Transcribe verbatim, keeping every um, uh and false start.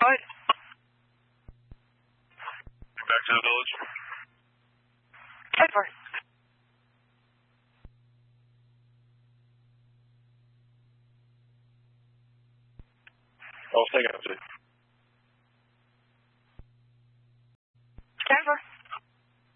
code. Back to the village. Code for it. I'll take it. Stand for.